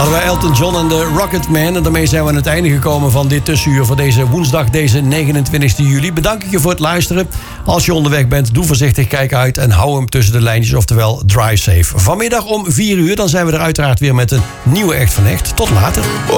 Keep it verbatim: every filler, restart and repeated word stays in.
Hadden wij Elton John en de Rocketman. En daarmee zijn we aan het einde gekomen van dit tussenuur voor deze woensdag, deze negenentwintigste juli. Bedank ik je voor het luisteren. Als je onderweg bent, doe voorzichtig, kijk uit en hou hem tussen de lijntjes, oftewel drive safe. Vanmiddag om vier uur, dan zijn we er uiteraard weer met een nieuwe Echt van Echt. Tot later.